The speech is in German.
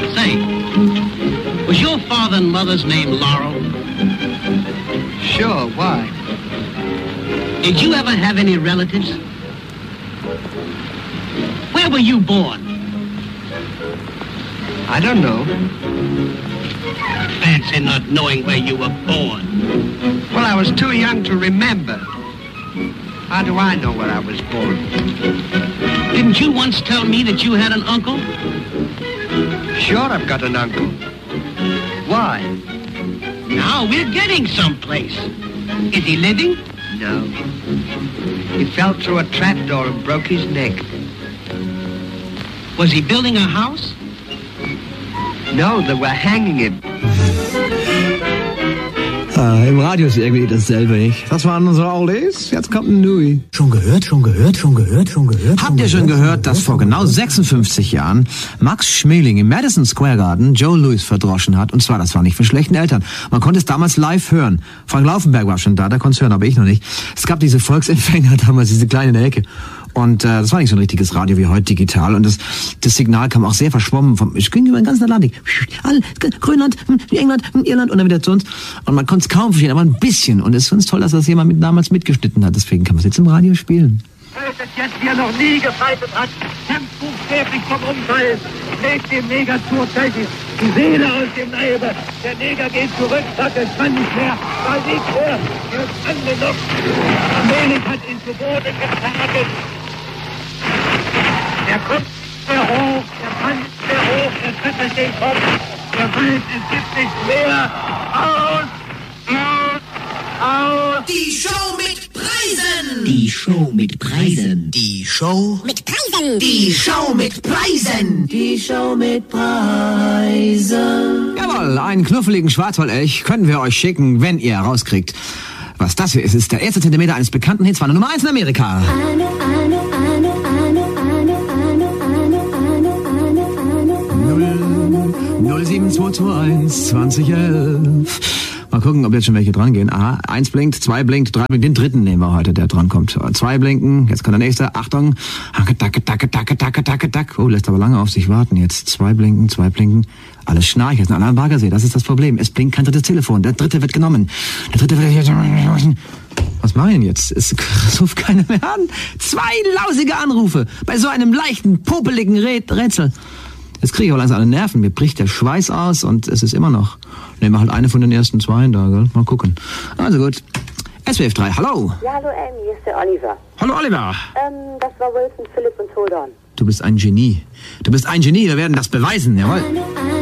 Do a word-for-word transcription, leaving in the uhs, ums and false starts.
Say, was your father and mother's name Laurel? Sure, why? Did you ever have any relatives? Where were you born? I don't know. Fancy not knowing where you were born. Well, I was too young to remember. How do I know where I was born? Didn't you once tell me that you had an uncle? Sure, I've got an uncle. Why? Now we're getting someplace. Is he living? No. He fell through a trapdoor and broke his neck. Was he building a house? No, they were hanging him. Ah, im Radio ist irgendwie dasselbe, nicht? Das waren unsere Oldies. Jetzt kommt ein Nui. Schon gehört, schon gehört, schon gehört, schon gehört. Habt ihr schon gehört, dass vor genau sechsundfünfzig Jahren Max Schmeling im Madison Square Garden Joe Louis verdroschen hat? Und zwar, das war nicht von schlechten Eltern. Man konnte es damals live hören. Frank Laufenberg war schon da, der konnte es hören, aber ich noch nicht. Es gab diese Volksempfänger damals, diese kleine in der Ecke. Und äh, das war nicht so ein richtiges Radio wie heute digital. Und das, das Signal kam auch sehr verschwommen. Vom, es ging über den ganzen Atlantik. All, Grönland, England, Irland und dann wieder zu uns. Und man konnte es kaum verstehen, aber ein bisschen. Und es ist ganz toll, dass das jemand mit, damals mitgeschnitten hat. Deswegen kann man es jetzt im Radio spielen. Das jetzt wie er noch nie gefeitet hat. Kämpft buchstäblich vom Umfallen. Legt dem Neger zurzeitig die Seele aus dem Leibe. Der Neger geht zurück, sagt, es kann nicht mehr. Da liegt er. Er ist angenockt. Melik hat ihn zu Boden geschlagen. Der kommt nicht mehr hoch, der kann nicht mehr hoch, der schüttelt den Kopf. Der Wald, es gibt nicht mehr. Aus, aus, aus. Die Show mit Preisen. Die Show mit Preisen. Die Show Mit Preisen. Die Show mit Preisen. Die Show mit Preisen. Jawohl, einen knuffeligen Schwarzwaldelch können wir euch schicken, wenn ihr rauskriegt. Was das hier ist, ist der erste Zentimeter eines bekannten Hits, war Nummer eins in Amerika. null sieben zwei zwei eins zwanzig elf. Mal gucken, ob jetzt schon welche dran gehen. Aha, eins blinkt, zwei blinkt, drei blinkt. Den dritten nehmen wir heute, der dran kommt. Zwei blinken, jetzt kommt der nächste. Achtung. Tacke, tacke, tacke, tacke, tacke, tacke. Oh, lässt aber lange auf sich warten jetzt. Zwei blinken, zwei blinken. Alles schnarcht. Jetzt ein anderer Baggersee. Das ist das Problem. Es blinkt kein drittes Telefon. Der dritte wird genommen. Der dritte wird... Was mache ich denn jetzt? Es ruft keiner mehr an. Zwei lausige Anrufe. Bei so einem leichten, popeligen Rätsel. Jetzt kriege ich aber langsam alle Nerven. Mir bricht der Schweiß aus und es ist immer noch. Nehmen wir halt eine von den ersten zweien da, gell? Mal gucken. Also gut. S W F drei, hallo. Ja, hallo Em, hier ist der Oliver. Hallo Oliver. Ähm, das war Wilson, Philip und Holdon. Du bist ein Genie. Du bist ein Genie, wir werden das beweisen, jawohl.